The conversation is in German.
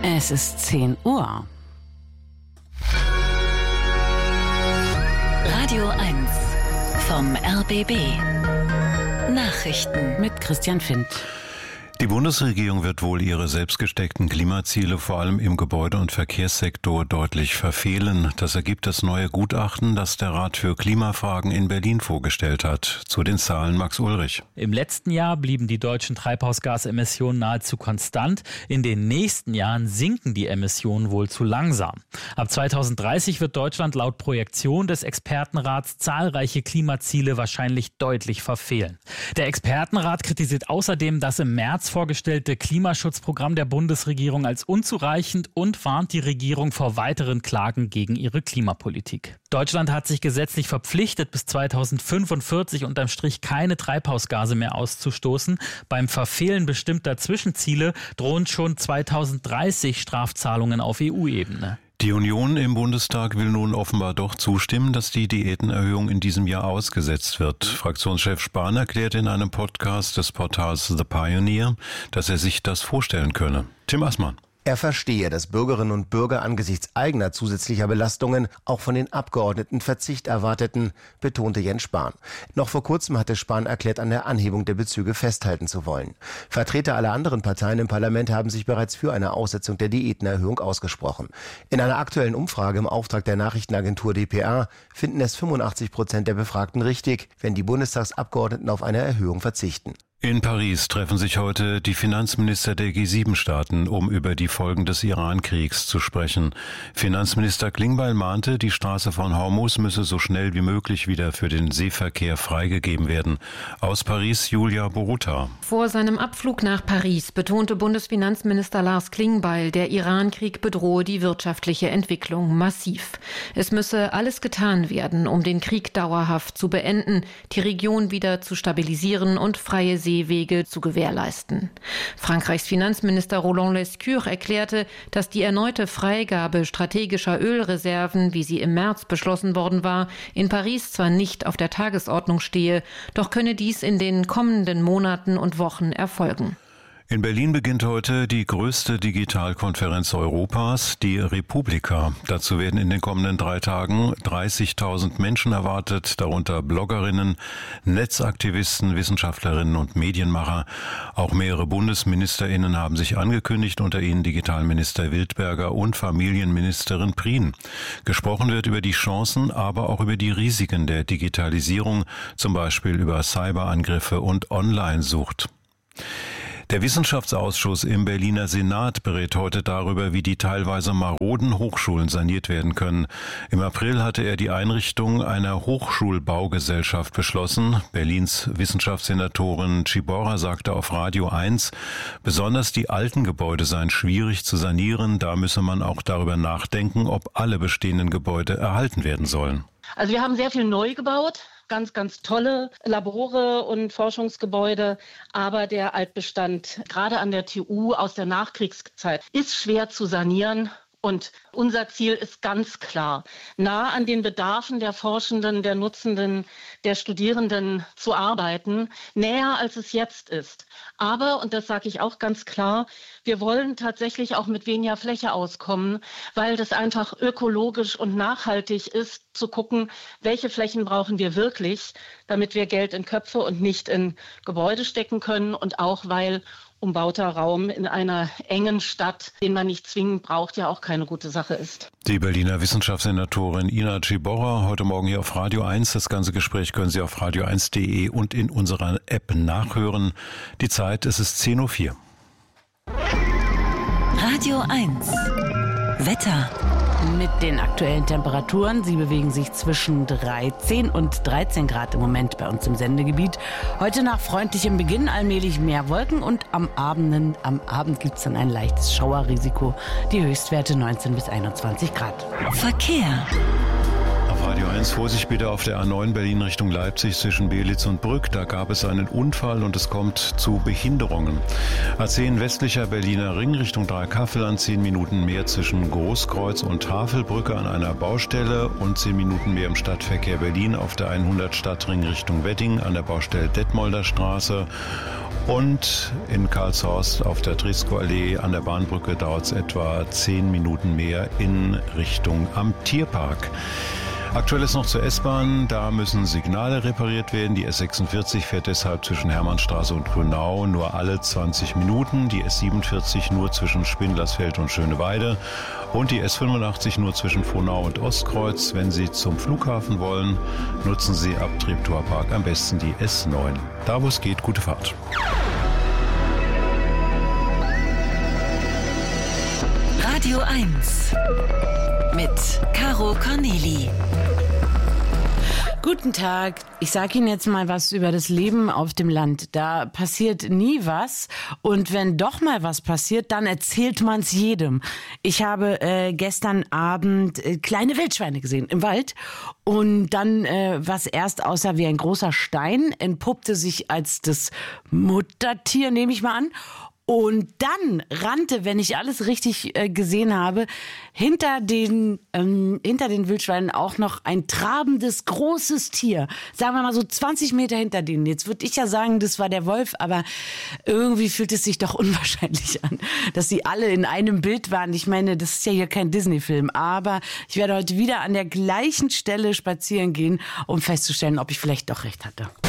Es ist 10 Uhr. Radio 1 vom RBB. Nachrichten Mit Christian Findt. Die Bundesregierung wird wohl ihre selbst gesteckten Klimaziele vor allem im Gebäude- und Verkehrssektor deutlich verfehlen. Das ergibt das neue Gutachten, das der Rat für Klimafragen in Berlin vorgestellt hat. Zu den Zahlen Max Ulrich. Im letzten Jahr blieben die deutschen Treibhausgasemissionen nahezu konstant. In den nächsten Jahren sinken die Emissionen wohl zu langsam. Ab 2030 wird Deutschland laut Projektion des Expertenrats zahlreiche Klimaziele wahrscheinlich deutlich verfehlen. Der Expertenrat kritisiert außerdem, dass im März vorgestellte Klimaschutzprogramm der Bundesregierung als unzureichend und warnt die Regierung vor weiteren Klagen gegen ihre Klimapolitik. Deutschland hat sich gesetzlich verpflichtet, bis 2045 unterm Strich keine Treibhausgase mehr auszustoßen. Beim Verfehlen bestimmter Zwischenziele drohen schon 2030 Strafzahlungen auf EU-Ebene. Die Union im Bundestag will nun offenbar doch zustimmen, dass die Diätenerhöhung in diesem Jahr ausgesetzt wird. Fraktionschef Spahn erklärt in einem Podcast des Portals The Pioneer, dass er sich das vorstellen könne. Tim Assmann. Er verstehe, dass Bürgerinnen und Bürger angesichts eigener zusätzlicher Belastungen auch von den Abgeordneten Verzicht erwarteten, betonte Jens Spahn. Noch vor kurzem hatte Spahn erklärt, an der Anhebung der Bezüge festhalten zu wollen. Vertreter aller anderen Parteien im Parlament haben sich bereits für eine Aussetzung der Diätenerhöhung ausgesprochen. In einer aktuellen Umfrage im Auftrag der Nachrichtenagentur dpa finden es 85% der Befragten richtig, wenn die Bundestagsabgeordneten auf eine Erhöhung verzichten. In Paris treffen sich heute die Finanzminister der G7-Staaten, um über die Folgen des Iran-Kriegs zu sprechen. Finanzminister Klingbeil mahnte, die Straße von Hormuz müsse so schnell wie möglich wieder für den Seeverkehr freigegeben werden. Aus Paris Julia Boruta. Vor seinem Abflug nach Paris betonte Bundesfinanzminister Lars Klingbeil, der Iran-Krieg bedrohe die wirtschaftliche Entwicklung massiv. Es müsse alles getan werden, um den Krieg dauerhaft zu beenden, die Region wieder zu stabilisieren und freie Seewege zu gewährleisten. Frankreichs Finanzminister Roland Lescure erklärte, dass die erneute Freigabe strategischer Ölreserven, wie sie im März beschlossen worden war, in Paris zwar nicht auf der Tagesordnung stehe, doch könne dies in den kommenden Monaten und Wochen erfolgen. In Berlin beginnt heute die größte Digitalkonferenz Europas, die Republika. Dazu werden in den kommenden 3 Tagen 30.000 Menschen erwartet, darunter Bloggerinnen, Netzaktivisten, Wissenschaftlerinnen und Medienmacher. Auch mehrere BundesministerInnen haben sich angekündigt, unter ihnen Digitalminister Wildberger und Familienministerin Prien. Gesprochen wird über die Chancen, aber auch über die Risiken der Digitalisierung, zum Beispiel über Cyberangriffe und Online-Sucht. Der Wissenschaftsausschuss im Berliner Senat berät heute darüber, wie die teilweise maroden Hochschulen saniert werden können. Im April hatte er die Einrichtung einer Hochschulbaugesellschaft beschlossen. Berlins Wissenschaftssenatorin Ciborra sagte auf Radio 1, besonders die alten Gebäude seien schwierig zu sanieren. Da müsse man auch darüber nachdenken, ob alle bestehenden Gebäude erhalten werden sollen. Also wir haben sehr viel neu gebaut. Ganz, ganz tolle Labore und Forschungsgebäude. Aber der Altbestand, gerade an der TU aus der Nachkriegszeit, ist schwer zu sanieren. Und unser Ziel ist ganz klar, nah an den Bedarfen der Forschenden, der Nutzenden, der Studierenden zu arbeiten, näher als es jetzt ist. Aber, und das sage ich auch ganz klar, wir wollen tatsächlich auch mit weniger Fläche auskommen, weil das einfach ökologisch und nachhaltig ist, zu gucken, welche Flächen brauchen wir wirklich, damit wir Geld in Köpfe und nicht in Gebäude stecken können und auch, weil umbauter Raum in einer engen Stadt, den man nicht zwingend braucht, ja auch keine gute Sache ist. Die Berliner Wissenschaftssenatorin Ina Ciborra heute Morgen hier auf Radio 1. Das ganze Gespräch können Sie auf radio1.de und in unserer App nachhören. Die Zeit, es ist 10:04 Uhr. Radio 1 Wetter. Mit den aktuellen Temperaturen. Sie bewegen sich zwischen 13 und 13 Grad im Moment bei uns im Sendegebiet. Heute nach freundlichem Beginn allmählich mehr Wolken und am Abend gibt es dann ein leichtes Schauerrisiko. Die Höchstwerte 19 bis 21 Grad. Verkehr. auf Radio 1. Vorsicht bitte auf der A9 Berlin Richtung Leipzig zwischen Belitz und Brück. Da gab es einen Unfall und es kommt zu Behinderungen. A10 westlicher Berliner Ring Richtung Dreikaffel an 10 Minuten mehr zwischen Großkreuz und Havelbrücke an einer Baustelle und 10 Minuten mehr im Stadtverkehr Berlin auf der 100 Stadtring Richtung Wedding an der Baustelle Detmolder Straße. Und in Karlshorst auf der Tresco-Allee an der Bahnbrücke dauert es etwa 10 Minuten mehr in Richtung am Tierpark. Aktuell ist noch zur S-Bahn, da müssen Signale repariert werden. Die S46 fährt deshalb zwischen Hermannstraße und Grünau nur alle 20 Minuten. Die S47 nur zwischen Spindlersfeld und Schöneweide. Und die S85 nur zwischen Frohnau und Ostkreuz. Wenn Sie zum Flughafen wollen, nutzen Sie ab Treptower Park am besten die S9. Da wo es geht, gute Fahrt. Radio 1 mit Caro Corneli. Guten Tag. Ich sage Ihnen jetzt mal was über das Leben auf dem Land. Da passiert nie was. Und wenn doch mal was passiert, dann erzählt man es jedem. Ich habe gestern Abend kleine Wildschweine gesehen im Wald. Und dann, was erst aussah wie ein großer Stein, entpuppte sich als das Muttertier, nehme ich mal an. Und dann rannte, wenn ich alles richtig gesehen habe, hinter den Wildschweinen auch noch ein trabendes, großes Tier. Sagen wir mal so 20 Meter hinter denen. Jetzt würde ich ja sagen, das war der Wolf, aber irgendwie fühlt es sich doch unwahrscheinlich an, dass sie alle in einem Bild waren. Ich meine, das ist ja hier kein Disney-Film, aber ich werde heute wieder an der gleichen Stelle spazieren gehen, um festzustellen, ob ich vielleicht doch recht hatte.